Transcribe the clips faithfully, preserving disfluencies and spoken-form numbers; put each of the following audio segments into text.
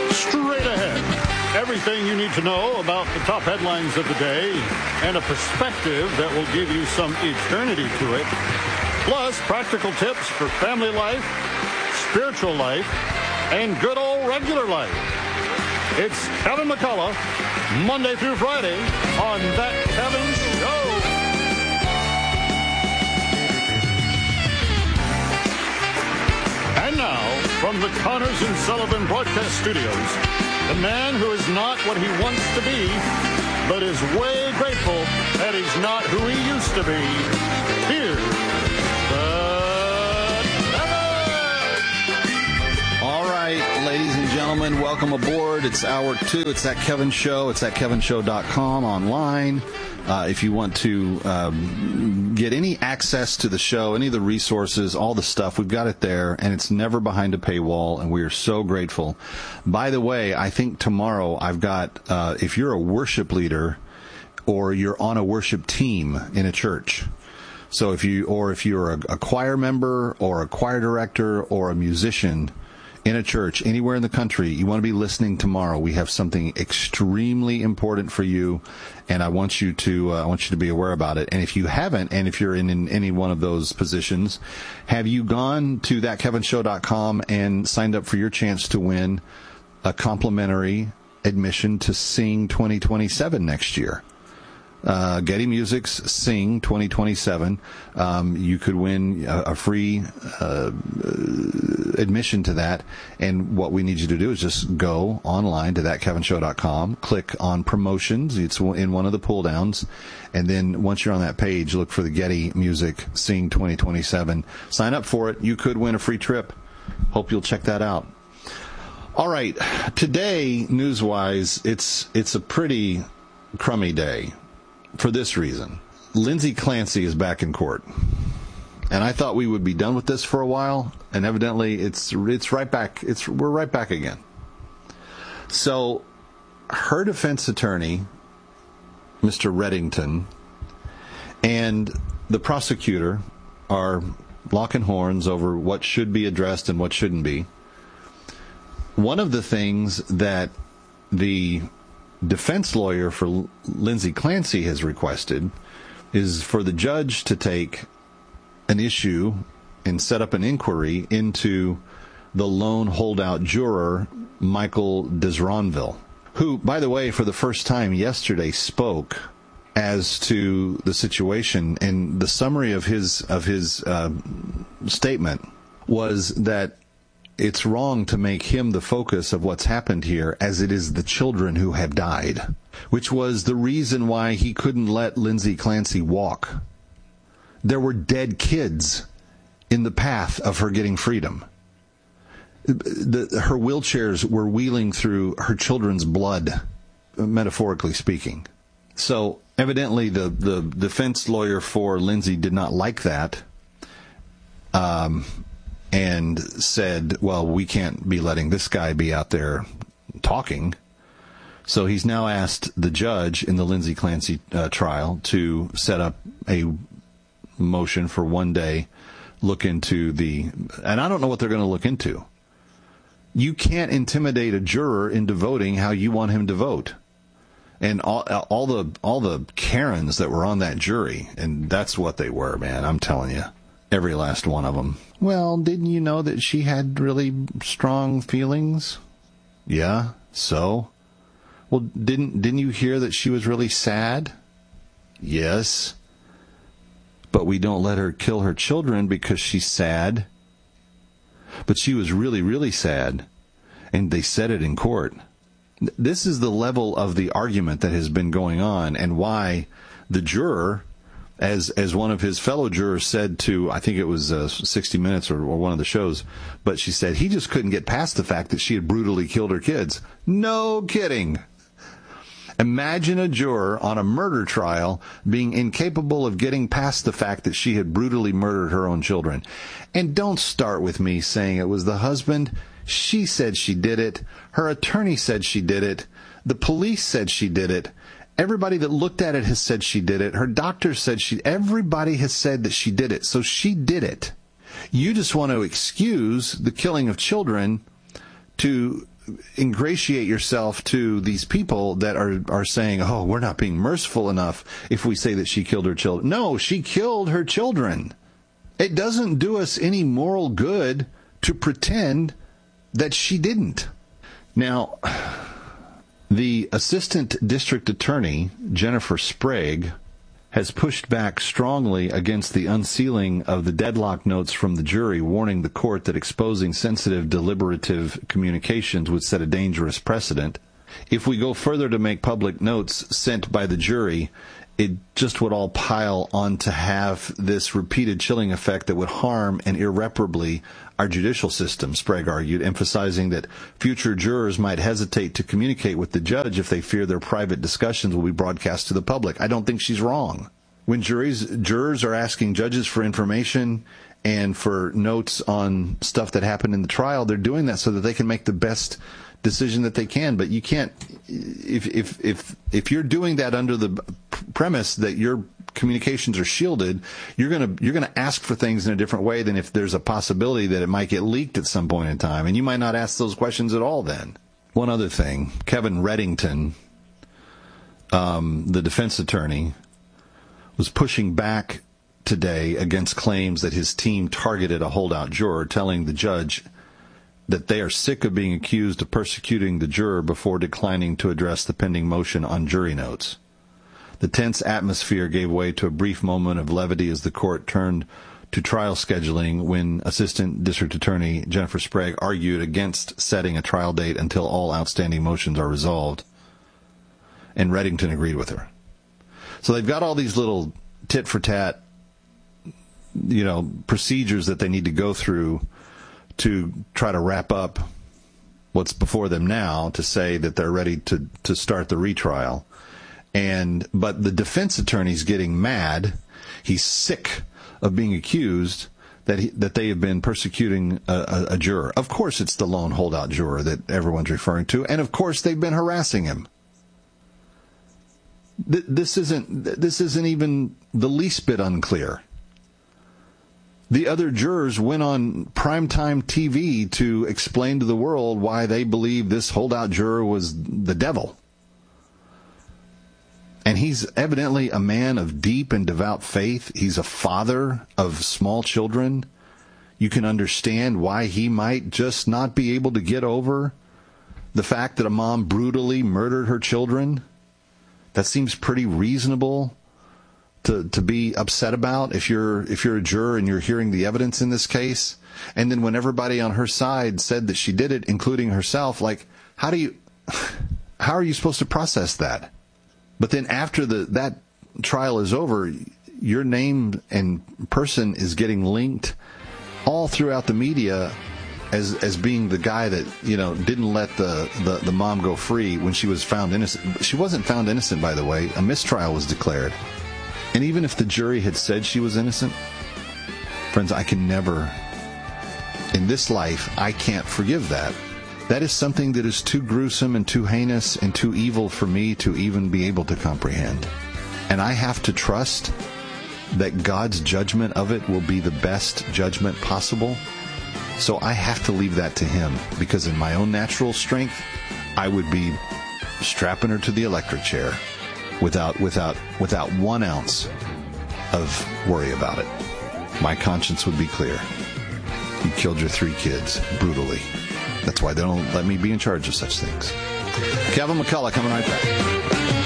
Straight ahead, everything you need to know about the top headlines of the day and a perspective that will give you some eternity to it. Plus, practical tips for family life, spiritual life, and good old regular life. It's Kevin McCullough, Monday through Friday on That Kevin Show. And now, from the Connors and Sullivan Broadcast Studios, the man who is not what he wants to be, but is way grateful that he's not who he used to be. Here's the Kevin! All right, ladies and gentlemen, welcome aboard. It's hour two. It's That Kevin Show. It's that kevin show dot com online. Uh, if you want to um, get any access to the show, any of the resources, all the stuff, we've got it there, and it's never behind a paywall, and we are so grateful. By the way, I think tomorrow I've got, uh, if you're a worship leader or you're on a worship team in a church, so if you, or if you're a, a choir member or a choir director or a musician in a church anywhere in the country, you want to be listening tomorrow. We have something extremely important for you, and I want you to uh, I want you to be aware about it. And if you haven't, and if you're in, in any one of those positions, have you gone to that kevin show dot com and signed up for your chance to win a complimentary admission to Sing twenty twenty-seven next year? Uh, Getty Music's Sing twenty twenty-seven. Um, you could win a, a free uh, admission to that. And what we need you to do is just go online to that kevin show dot com, click on promotions. It's in one of the pull downs. And then once you're on that page, look for the Getty Music Sing twenty twenty-seven. Sign up for it. You could win a free trip. Hope you'll check that out. All right. Today, news-wise, it's it's a pretty crummy day. For this reason, Lindsay Clancy is back in court, and I thought we would be done with this for a while, and evidently it's it's right back. It's we're right back again. So, her defense attorney, Mister Reddington, and the prosecutor are locking horns over what should be addressed and what shouldn't be. One of the things that the defense lawyer for Lindsay Clancy has requested is for the judge to take an issue and set up an inquiry into the lone holdout juror, Michael Disronville, who, by the way, for the first time yesterday spoke as to the situation, and the summary of his of his uh, statement was that it's wrong to make him the focus of what's happened here, as it is the children who have died, which was the reason why he couldn't let Lindsay Clancy walk. There were dead kids in the path of her getting freedom. The, her wheelchairs were wheeling through her children's blood, metaphorically speaking. So evidently the, the defense lawyer for Lindsay did not like that. Um... and said, well, we can't be letting this guy be out there talking. So he's now asked the judge in the Lindsay Clancy uh, trial to set up a motion for one day, look into the, and I don't know what they're going to look into. You can't intimidate a juror into voting how you want him to vote. And all, all the all the Karens that were on that jury, and that's what they were, man, I'm telling you. Every last one of them. Well, didn't you know that she had really strong feelings? Yeah, so? Well, didn't didn't you hear that she was really sad? Yes. But we don't let her kill her children because she's sad. But she was really, really sad. And they said it in court. This is the level of the argument that has been going on, and why the juror, As as one of his fellow jurors said to, I think it was uh, sixty minutes or, or one of the shows, but she said he just couldn't get past the fact that she had brutally killed her kids. No kidding. Imagine a juror on a murder trial being incapable of getting past the fact that she had brutally murdered her own children. And don't start with me saying it was the husband. She said she did it. Her attorney said she did it. The police said she did it. Everybody that looked at it has said she did it. Her doctor said she, everybody has said that she did it. So she did it. You just want to excuse the killing of children to ingratiate yourself to these people that are, are saying, oh, we're not being merciful enough if we say that she killed her children. No, she killed her children. It doesn't do us any moral good to pretend that she didn't. Now, the Assistant District Attorney, Jennifer Sprague, has pushed back strongly against the unsealing of the deadlock notes from the jury, warning the court that exposing sensitive, deliberative communications would set a dangerous precedent. If we go further to make public notes sent by the jury, it just would all pile on to have this repeated chilling effect that would harm and irreparably our judicial system, Sprague argued, emphasizing that future jurors might hesitate to communicate with the judge if they fear their private discussions will be broadcast to the public. I don't think she's wrong. When juries, jurors are asking judges for information and for notes on stuff that happened in the trial, they're doing that so that they can make the best decision that they can. But you can't, if if if if you're doing that under the premise that your communications are shielded, you're gonna you're gonna ask for things in a different way than if there's a possibility that it might get leaked at some point in time, and you might not ask those questions at all then. One other thing, Kevin Reddington, um, the defense attorney, was pushing back today against claims that his team targeted a holdout juror, telling the judge that they are sick of being accused of persecuting the juror before declining to address the pending motion on jury notes. The tense atmosphere gave way to a brief moment of levity as the court turned to trial scheduling when Assistant District Attorney Jennifer Sprague argued against setting a trial date until all outstanding motions are resolved, and Reddington agreed with her. So they've got all these little tit-for-tat, you know, procedures that they need to go through to try to wrap up what's before them now to say that they're ready to, to start the retrial. And but the defense attorney's getting mad. He's sick of being accused that he, that they have been persecuting a, a, a juror. Of course it's the lone holdout juror that everyone's referring to, and of course they've been harassing him. Th- this isn't this isn't even the least bit unclear. The other jurors went on primetime T V to explain to the world why they believe this holdout juror was the devil. And he's evidently a man of deep and devout faith. He's a father of small children. You can understand why he might just not be able to get over the fact that a mom brutally murdered her children. That seems pretty reasonable to to be upset about if you're if you're a juror and you're hearing the evidence in this case. And then when everybody on her side said that she did it, including herself, like, how do you how are you supposed to process that? But then after the that trial is over, your name and person is getting linked all throughout the media as as being the guy that, you know, didn't let the, the, the mom go free when she was found innocent. She wasn't found innocent, by the way. A mistrial was declared. And even if the jury had said she was innocent, friends, I can never, in this life, I can't forgive that. That is something that is too gruesome and too heinous and too evil for me to even be able to comprehend. And I have to trust that God's judgment of it will be the best judgment possible. So I have to leave that to Him, because in my own natural strength, I would be strapping her to the electric chair without without without one ounce of worry about it. My conscience would be clear. You killed your three kids brutally. That's why they don't let me be in charge of such things. Kevin McCullough coming right back.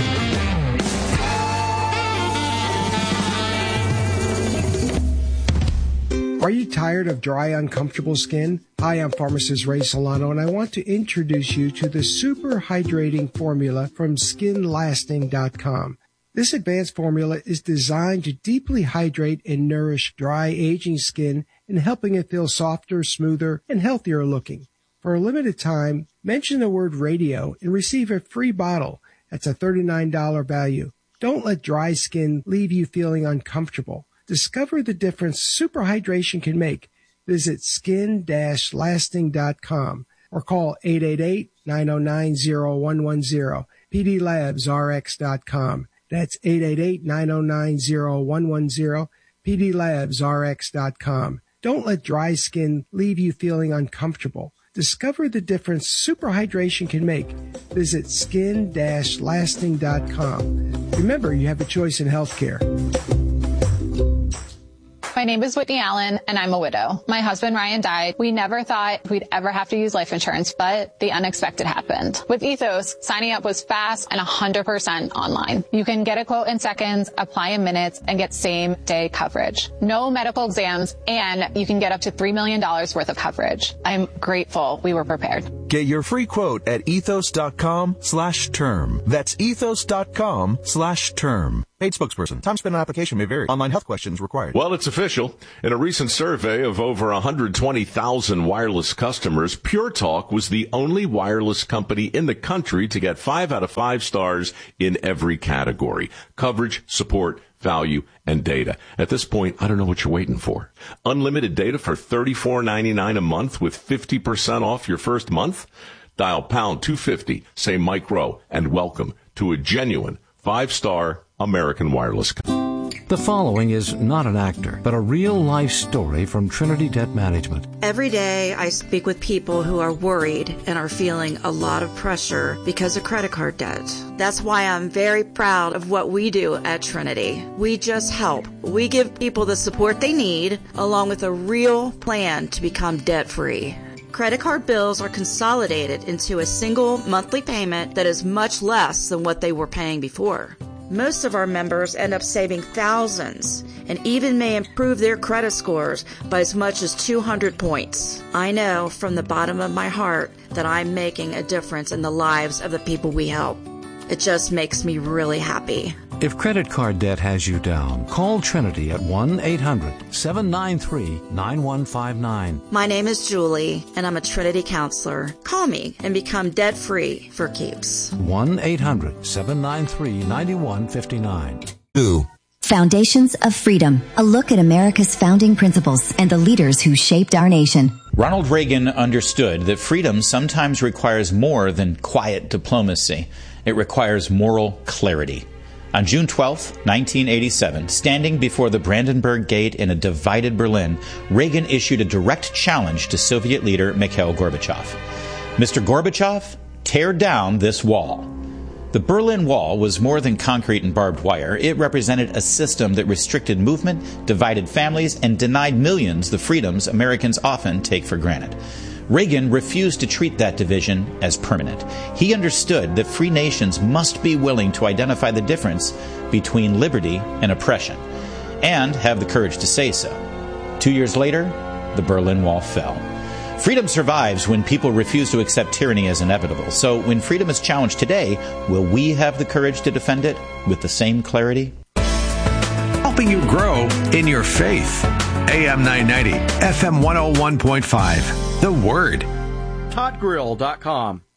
Are you tired of dry, uncomfortable skin? Hi, I'm pharmacist Ray Solano, and I want to introduce you to the Super Hydrating Formula from skin lasting dot com. This advanced formula is designed to deeply hydrate and nourish dry, aging skin and helping it feel softer, smoother, and healthier looking. For a limited time, mention the word radio and receive a free bottle. That's a thirty-nine dollars value. Don't let dry skin leave you feeling uncomfortable. Discover the difference super hydration can make. Visit skin lasting dot com or call eight eight eight, nine oh nine, oh one one oh, p d labs r x dot com. That's eight eight eight, nine oh nine, oh one one oh, p d labs r x dot com. Don't let dry skin leave you feeling uncomfortable. Discover the difference superhydration can make. Visit skin dash lasting dot com. Remember, you have a choice in healthcare. My name is Whitney Allen, and I'm a widow. My husband, Ryan, died. We never thought we'd ever have to use life insurance, but the unexpected happened. With Ethos, signing up was fast and one hundred percent online. You can get a quote in seconds, apply in minutes, and get same-day coverage. No medical exams, and you can get up to three million dollars worth of coverage. I'm grateful we were prepared. Get your free quote at ethos.com slash term. That's ethos.com slash term. Paid spokesperson. Time spent on application may vary. Online health questions required. Well, it's official. In a recent survey of over one hundred twenty thousand wireless customers, Pure Talk was the only wireless company in the country to get five out of five stars in every category. Coverage, support, value, and data. At this point, I don't know what you're waiting for. Unlimited data for thirty-four ninety-nine a month with fifty percent off your first month? Dial pound two fifty, say micro, and welcome to a genuine five-star American wireless company. The following is not an actor, but a real-life story from Trinity Debt Management. Every day I speak with people who are worried and are feeling a lot of pressure because of credit card debt. That's why I'm very proud of what we do at Trinity. We just help. We give people the support they need, along with a real plan to become debt-free. Credit card bills are consolidated into a single monthly payment that is much less than what they were paying before. Most of our members end up saving thousands and even may improve their credit scores by as much as two hundred points. I know from the bottom of my heart that I'm making a difference in the lives of the people we help. It just makes me really happy. If credit card debt has you down, call Trinity at one eight hundred seven nine three nine one five nine. My name is Julie, and I'm a Trinity counselor. Call me and become debt-free for keeps. one eight hundred seven nine three nine one five nine. Two. Foundations of Freedom, a look at America's founding principles and the leaders who shaped our nation. Ronald Reagan understood that freedom sometimes requires more than quiet diplomacy. It requires moral clarity. On June twelfth, nineteen eighty-seven, standing before the Brandenburg Gate in a divided Berlin, Reagan issued a direct challenge to Soviet leader Mikhail Gorbachev. Mister Gorbachev, tear down this wall. The Berlin Wall was more than concrete and barbed wire. It represented a system that restricted movement, divided families, and denied millions the freedoms Americans often take for granted. Reagan refused to treat that division as permanent. He understood that free nations must be willing to identify the difference between liberty and oppression, and have the courage to say so. Two years later, the Berlin Wall fell. Freedom survives when people refuse to accept tyranny as inevitable. So when freedom is challenged today, will we have the courage to defend it with the same clarity? Helping you grow in your faith. A M nine ninety, F M one oh one point five. The Word. Todd Grill dot com.